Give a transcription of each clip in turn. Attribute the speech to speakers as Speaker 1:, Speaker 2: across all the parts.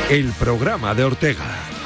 Speaker 1: el programa de Ortega.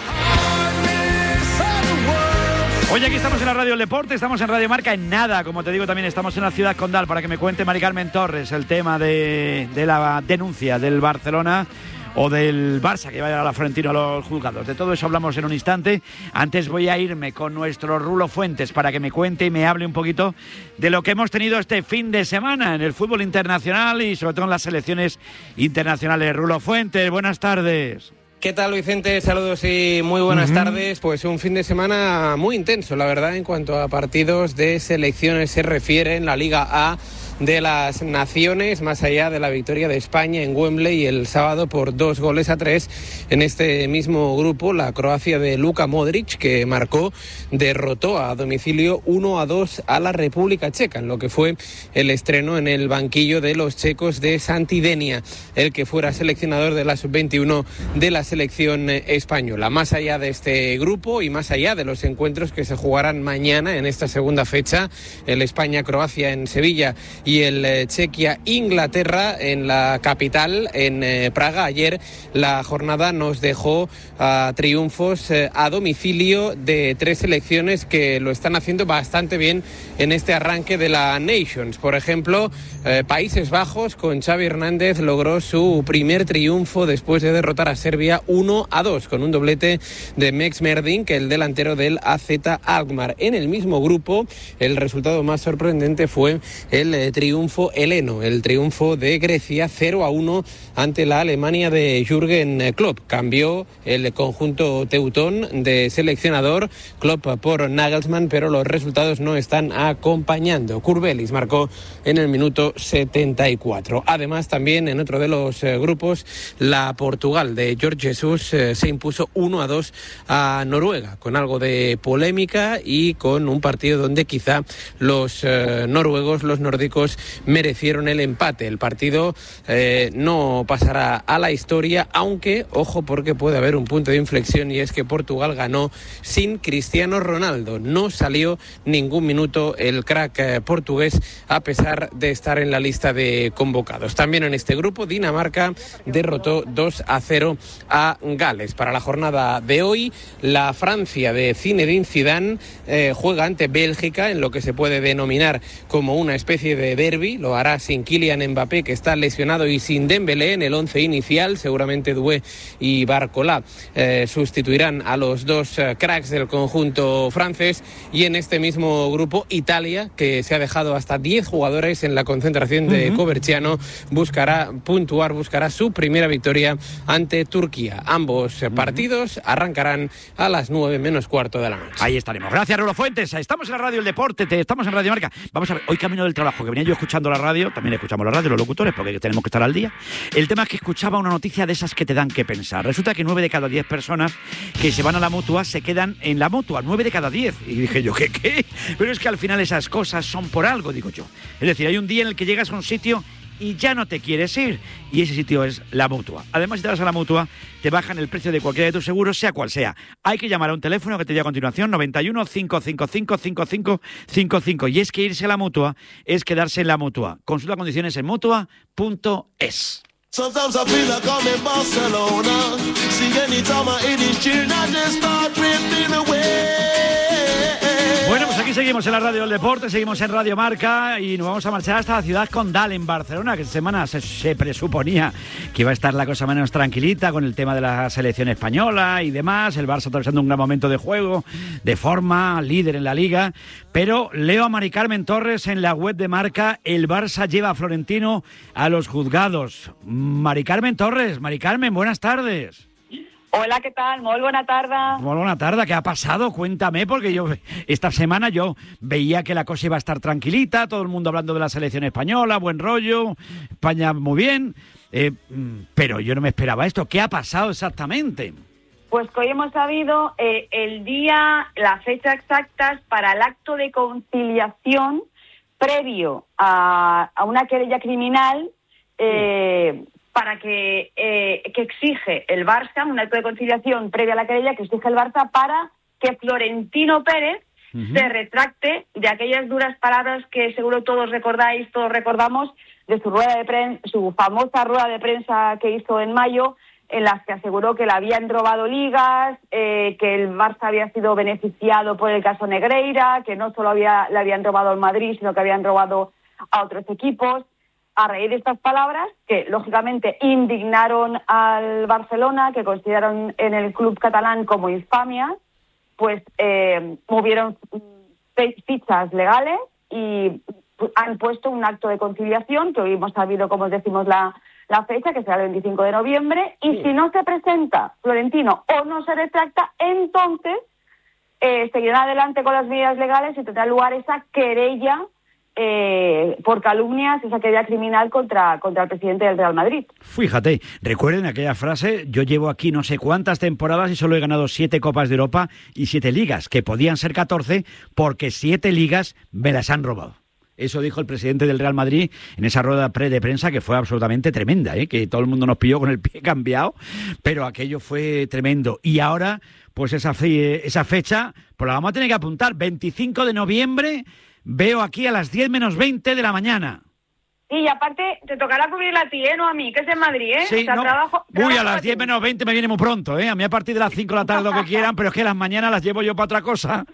Speaker 2: Hoy aquí estamos en la Radio del Deporte, estamos en Radio Marca en nada, como te digo también estamos en la Ciudad Condal para que me cuente Mari Carmen Torres el tema de la denuncia del Barcelona o del Barça que va a llevar a la Florentino a los juzgados. De todo eso hablamos en un instante. Antes voy a irme con nuestro Rulo Fuentes para que me cuente y me hable un poquito de lo que hemos tenido este fin de semana en el fútbol internacional y sobre todo en las selecciones internacionales. Rulo Fuentes, buenas tardes.
Speaker 3: ¿Qué tal, Vicente? Saludos y muy buenas tardes. Pues un fin de semana muy intenso, la verdad, en cuanto a partidos de selecciones se refiere en la Liga A de las Naciones, más allá de la victoria de España en Wembley el sábado por 2-3 en este mismo grupo. La Croacia de Luka Modric, que derrotó a domicilio 1-2 a la República Checa, en lo que fue el estreno en el banquillo de los checos de Santi Denia, el que fuera seleccionador de la sub-21 de la selección española. Más allá de este grupo y más allá de los encuentros que se jugarán mañana en esta segunda fecha, el España-Croacia en Sevilla y el Chequia-Inglaterra en la capital, en Praga. Ayer la jornada nos dejó triunfos a domicilio de tres selecciones que lo están haciendo bastante bien en este arranque de la Nations. Por ejemplo, Países Bajos con Xavi Hernández logró su primer triunfo después de derrotar a Serbia 1-2 con un doblete de Mex Merdin, que el delantero del AZ Alkmaar. En el mismo grupo, el resultado más sorprendente fue el triunfo heleno, el triunfo de Grecia 0-1 ante la Alemania de Jürgen Klopp. Cambió el conjunto teutón de seleccionador Klopp por Nagelsmann, pero los resultados no están acompañando. Kurbelis marcó en el minuto 74. Además, también en otro de los grupos, la Portugal de Jorge Jesús se impuso 1-2 a Noruega, con algo de polémica y con un partido donde quizá los noruegos, los nórdicos, merecieron el empate. El partido no pasará a la historia, aunque, ojo, porque puede haber un punto de inflexión, y es que Portugal ganó sin Cristiano Ronaldo. No salió ningún minuto el crack portugués, a pesar de estar en la lista de convocados. También en este grupo, Dinamarca derrotó 2-0 a Gales. Para la jornada de hoy, la Francia de Zinedine Zidane juega ante Bélgica en lo que se puede denominar como una especie de derbi. Lo hará sin Kylian Mbappé, que está lesionado, y sin Dembélé en el once inicial. Seguramente Doué y Barcola sustituirán a los dos cracks del conjunto francés. Y en este mismo grupo, Italia, que se ha dejado hasta 10 jugadores en la concentración de Coverciano, buscará puntuar, buscará su primera victoria ante Turquía. Ambos partidos arrancarán a las 9 menos cuarto de la noche.
Speaker 2: Ahí estaremos. Gracias, Rulo Fuentes. Estamos en la Radio del Deporte, estamos en Radio Marca. Vamos a ver, hoy camino del trabajo, que venía yo escuchando la radio, también escuchamos la radio, los locutores, porque tenemos que estar al día. El tema es que escuchaba una noticia de esas que te dan que pensar. Resulta que 9 de cada 10 personas que se van a la Mutua se quedan en la Mutua, 9 de cada 10. Y dije yo, ¿qué? Pero es que al final esas cosas son por algo, digo yo. Es decir, hay un día en el que llegas a un sitio y ya no te quieres ir, y ese sitio es la Mutua. Además, si te vas a la Mutua, te bajan el precio de cualquiera de tus seguros, sea cual sea. Hay que llamar a un teléfono que te diga a continuación, 91 555 5555. Y es que irse a la Mutua es quedarse en la Mutua. Consulta condiciones en mutua.es. Sometimes I feel like I'm in Barcelona. See anytime I hear these tunes, I just start drifting away. Bueno, pues aquí seguimos en la Radio del Deporte, seguimos en Radio Marca y nos vamos a marchar hasta la Ciudad Condal, en Barcelona, que esta semana se presuponía que iba a estar la cosa menos tranquilita con el tema de la selección española y demás. El Barça atravesando un gran momento de juego, de forma, líder en la Liga. Pero leo a Mari Carmen Torres en la web de Marca: el Barça lleva a Florentino a los juzgados. Mari Carmen Torres, Mari Carmen, buenas tardes.
Speaker 4: Hola, ¿qué tal? Muy buena tarde.
Speaker 2: Muy buena tarde, ¿qué ha pasado? Cuéntame, porque yo esta semana yo veía que la cosa iba a estar tranquilita, todo el mundo hablando de la selección española, buen rollo, España muy bien, pero yo no me esperaba esto. ¿Qué ha pasado exactamente?
Speaker 4: Pues que hoy hemos sabido el día, la fecha exactas para el acto de conciliación previo a una querella criminal para que exige el Barça, un acto de conciliación previa a la querella que exige el Barça para que Florentino Pérez se retracte de aquellas duras palabras que seguro todos recordáis, todos recordamos, de su rueda de prensa, su famosa rueda de prensa que hizo en mayo, en las que aseguró que le habían robado ligas, que el Barça había sido beneficiado por el caso Negreira, que no solo le habían robado al Madrid, sino que habían robado a otros equipos. A raíz de estas palabras, que lógicamente indignaron al Barcelona, que consideraron en el club catalán como infamia, pues movieron fichas legales y han puesto un acto de conciliación, que hoy hemos sabido, como os decimos, la fecha, que será el 25 de noviembre, y si no se presenta Florentino o no se retracta, entonces seguirán adelante con las medidas legales y tendrá lugar esa querella por calumnias, esa querella criminal contra el presidente del Real Madrid.
Speaker 2: Fíjate, recuerden aquella frase: yo llevo aquí no sé cuántas temporadas y solo he ganado 7 Copas de Europa y 7 ligas, que podían ser 14 porque 7 ligas me las han robado. Eso dijo el presidente del Real Madrid en esa rueda de prensa, que fue absolutamente tremenda, que todo el mundo nos pilló con el pie cambiado, pero aquello fue tremendo. Y ahora, pues esa fecha, pues la vamos a tener que apuntar, 25 de noviembre, veo aquí a las 10 menos 20 de la mañana.
Speaker 4: Sí, y aparte te tocará cubrirla a ti, no a mí, que es en Madrid, ¿eh?
Speaker 2: Sí,
Speaker 4: o sea,
Speaker 2: no.
Speaker 4: trabajo
Speaker 2: Uy, a las 10 menos 20 me viene muy pronto, ¿eh? A mí a partir de las 5 de la tarde lo que quieran, pero es que las mañanas las llevo yo para otra cosa.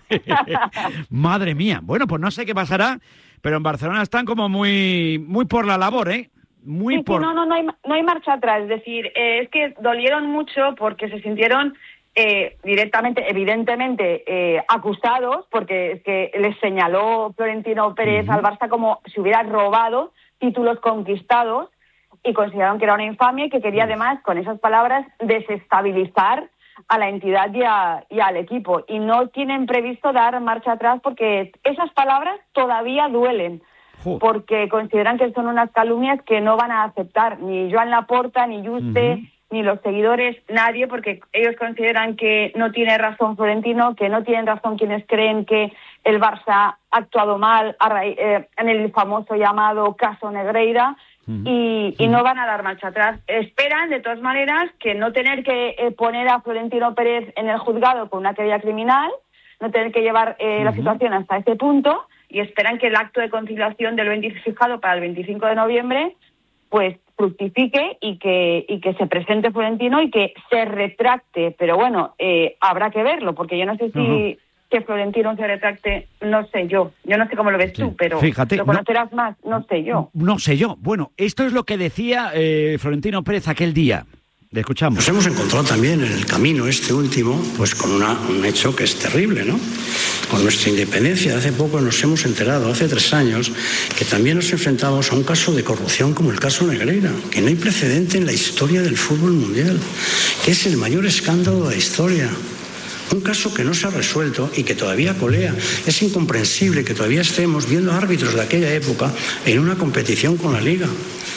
Speaker 2: Madre mía. Bueno, pues no sé qué pasará, pero en Barcelona están como muy por la labor, ¿eh? No
Speaker 4: hay marcha atrás. Es decir, es que dolieron mucho porque se sintieron directamente, evidentemente, acusados, porque es que les señaló Florentino Pérez al Barça como si hubiera robado títulos conquistados, y consideraron que era una infamia y que quería además, con esas palabras, desestabilizar a la entidad y al equipo. Y no tienen previsto dar marcha atrás porque esas palabras todavía duelen, porque consideran que son unas calumnias que no van a aceptar ni Joan Laporta, ni Juste, ni los seguidores, nadie, porque ellos consideran que no tiene razón Florentino, que no tienen razón quienes creen que el Barça ha actuado mal en el famoso llamado caso Negreira, y no van a dar marcha atrás. Esperan, de todas maneras, que no tener que poner a Florentino Pérez en el juzgado con una querella criminal, no tener que llevar la situación hasta ese punto, y esperan que el acto de conciliación fijado para el 25 de noviembre pues fructifique y que se presente Florentino y que se retracte. Pero bueno, habrá que verlo, porque yo no sé si que Florentino se retracte, no sé yo. Yo no sé cómo lo ves tú, pero
Speaker 2: fíjate,
Speaker 4: lo conocerás más, no sé yo.
Speaker 2: No sé yo. Bueno, esto es lo que decía Florentino Pérez aquel día. Le escuchamos.
Speaker 1: Nos hemos encontrado también en el camino este último, pues con un hecho que es terrible, ¿no? Con nuestra independencia. Hace poco nos hemos enterado, hace 3 años, que también nos enfrentamos a un caso de corrupción como el caso Negreira, que no hay precedente en la historia del fútbol mundial, que es el mayor escándalo de la historia. Un caso que no se ha resuelto y que todavía colea. Es incomprensible que todavía estemos viendo árbitros de aquella época en una competición con la Liga.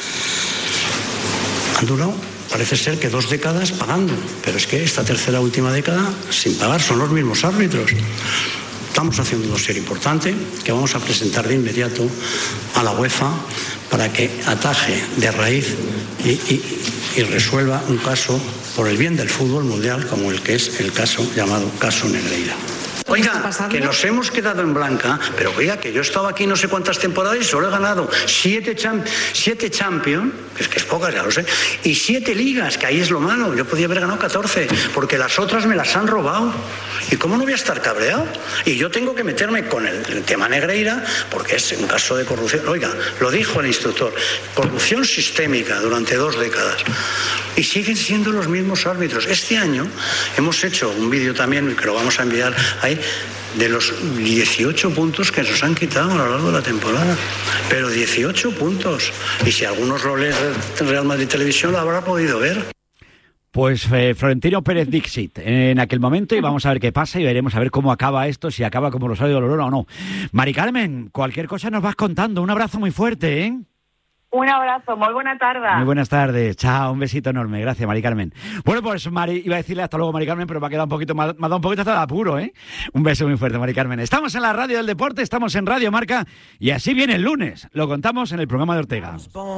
Speaker 1: Han durado, parece ser que 2 décadas pagando, pero es que esta tercera última década sin pagar, son los mismos árbitros. Estamos haciendo un dossier importante que vamos a presentar de inmediato a la UEFA para que ataje de raíz y resuelva un caso por el bien del fútbol mundial, como el que es el caso llamado caso Negreira. Oiga, que nos hemos quedado en blanca, pero oiga, que yo he estado aquí no sé cuántas temporadas y solo he ganado 7 Champions, que es pocas, ya lo sé, y 7 ligas, que ahí es lo malo. Yo podía haber ganado 14, porque las otras me las han robado. ¿Y cómo no voy a estar cabreado? Y yo tengo que meterme con el tema Negreira, porque es un caso de corrupción. Oiga, lo dijo el instructor, corrupción sistémica durante 2 décadas. Y siguen siendo los mismos árbitros. Este año hemos hecho un vídeo también, que lo vamos a enviar ahí, de los 18 puntos que nos han quitado a lo largo de la temporada. Pero 18 puntos. Y si algunos lo leen Real Madrid Televisión, lo habrá podido ver.
Speaker 2: Pues Florentino Pérez Dixit en aquel momento, y vamos a ver qué pasa y veremos a ver cómo acaba esto, si acaba como Rosario de Olorona o no. Mari Carmen, cualquier cosa nos vas contando. Un abrazo muy fuerte, ¿eh?
Speaker 4: Un abrazo, muy buena tarde.
Speaker 2: Muy buenas tardes, chao, un besito enorme, gracias Mari Carmen. Bueno, pues iba a decirle hasta luego Mari Carmen, pero me ha quedado me ha dado un poquito hasta de apuro, ¿eh? Un beso muy fuerte, Mari Carmen. Estamos en la radio del deporte, estamos en Radio Marca, y así viene el lunes, lo contamos en el programa de Ortega.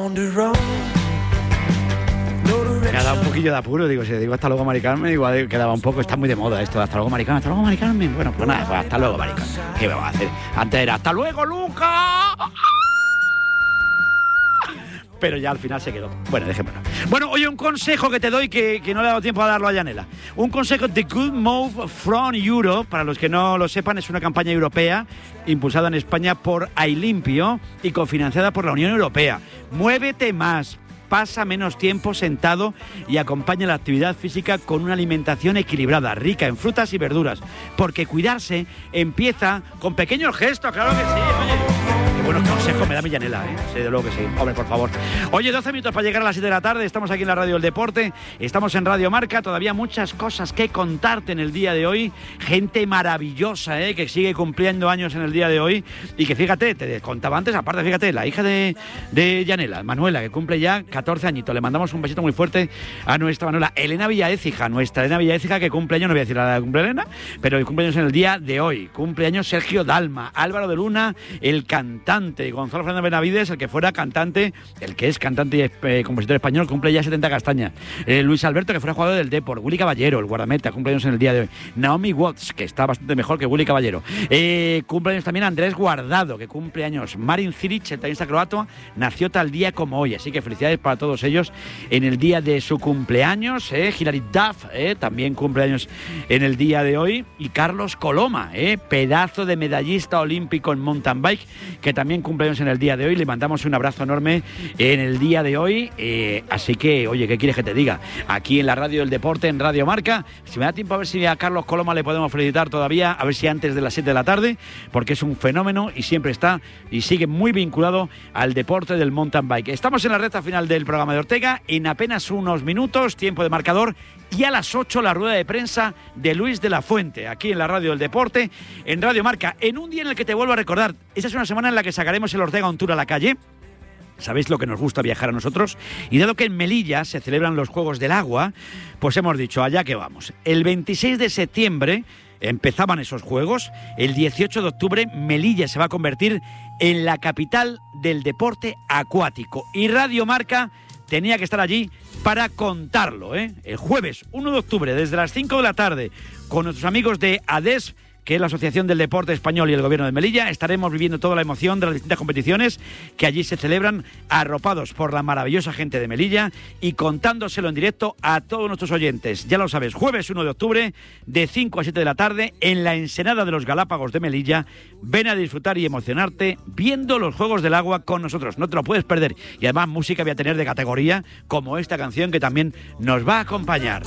Speaker 2: Me ha dado un poquillo de apuro, digo, si digo hasta luego Mari Carmen, igual quedaba un poco, está muy de moda esto, hasta luego Mari Carmen, hasta luego Mari Carmen. Bueno, pues nada, pues hasta luego Mari Carmen. ¿Qué me va a hacer? Antes era, hasta luego Luca. pero ya al final se quedó. Bueno, dejémoslo. Bueno, oye, un consejo que te doy que no le he dado tiempo a darlo a Yanela. Un consejo de Good Move from Europe, para los que no lo sepan, es una campaña europea impulsada en España por Ailimpio y cofinanciada por la Unión Europea. Muévete más, pasa menos tiempo sentado y acompaña la actividad física con una alimentación equilibrada, rica en frutas y verduras, porque cuidarse empieza con pequeños gestos, claro que sí, oye. Buenos consejos me da mi Yanela, ¿eh? Sí, de luego que sí. Hombre, por favor. Oye, 12 minutos para llegar a las 7 de la tarde. Estamos aquí en la Radio del Deporte. Estamos en Radio Marca. Todavía muchas cosas que contarte en el día de hoy. Gente maravillosa, que sigue cumpliendo años en el día de hoy. Y que fíjate, te contaba antes, aparte, fíjate, la hija de Yanela, Manuela, que cumple ya 14 añitos. Le mandamos un besito muy fuerte a nuestra Manuela. Elena Villaécija, nuestra Elena Villaécija, que cumple años, no voy a decir la de cumple Elena, pero el cumpleaños en el día de hoy. Cumpleaños Sergio Dalma, Álvaro de Luna, el cantante. Gonzalo Fernández Benavides, el que fuera cantante, el que es cantante y compositor español, cumple ya 70 castañas. Luis Alberto, que fuera jugador del Depor. Willy Caballero, el guardameta, cumpleaños en el día de hoy. Naomi Watts, que está bastante mejor que Willy Caballero. Cumpleaños también Andrés Guardado, que cumple años. Marin Cilic, el tenista croato, nació tal día como hoy. Así que felicidades para todos ellos en el día de su cumpleaños. Hilary Duff, también cumpleaños en el día de hoy. Y Carlos Coloma, pedazo de medallista olímpico en mountain bike, que también cumpleaños en el día de hoy. Le mandamos un abrazo enorme en el día de hoy. Así que, oye, ¿qué quieres que te diga? Aquí en la Radio del Deporte, en Radio Marca, si me da tiempo a ver si a Carlos Coloma le podemos felicitar todavía, a ver si antes de las 7 de la tarde, porque es un fenómeno y siempre está y sigue muy vinculado al deporte del mountain bike. Estamos en la recta final del programa de Ortega, en apenas unos minutos, tiempo de marcador, y a las 8 la rueda de prensa de Luis de la Fuente, aquí en la Radio del Deporte, en Radio Marca, en un día en el que te vuelvo a recordar, esta es una semana en la que sacaremos el Ortega un tour a la calle. ¿Sabéis lo que nos gusta viajar a nosotros? Y dado que en Melilla se celebran los Juegos del Agua, pues hemos dicho, allá que vamos. El 26 de septiembre empezaban esos Juegos. El 18 de octubre Melilla se va a convertir en la capital del deporte acuático. Y Radio Marca tenía que estar allí para contarlo, El jueves 1 de octubre, desde las 5 de la tarde, con nuestros amigos de ADESP, que es la Asociación del Deporte Español y el Gobierno de Melilla, estaremos viviendo toda la emoción de las distintas competiciones que allí se celebran, arropados por la maravillosa gente de Melilla y contándoselo en directo a todos nuestros oyentes. Ya lo sabes, jueves 1 de octubre, de 5 a 7 de la tarde, en la Ensenada de los Galápagos de Melilla. Ven a disfrutar y emocionarte viendo los Juegos del Agua con nosotros. No te lo puedes perder. Y además música voy a tener de categoría, como esta canción que también nos va a acompañar.